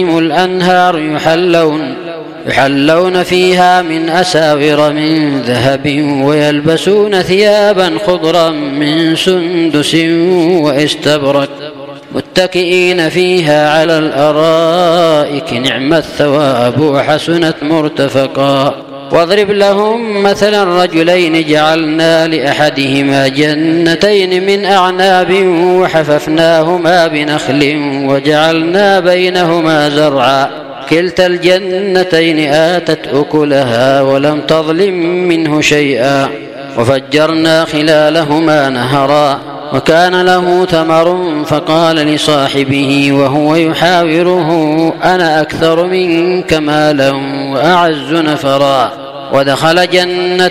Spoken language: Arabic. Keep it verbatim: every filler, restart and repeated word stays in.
الأنهار يحلون, يحلون فيها من أساور من ذهب ويلبسون ثيابا خضرا من سندس واستبرق متكئين فيها على الأرائك نعم الثواب وحسنت مرتفقا. واضرب لهم مثلا رجلين جعلنا لأحدهما جنتين من أعناب وحففناهما بنخل وجعلنا بينهما زرعا كلتا الجنتين آتت أكلها ولم تظلم منه شيئا وفجرنا خلالهما نهرا وكان له ثمر فقال لصاحبه وهو يحاوره أنا أكثر منك مالا وأعز نفرا ودخل جنته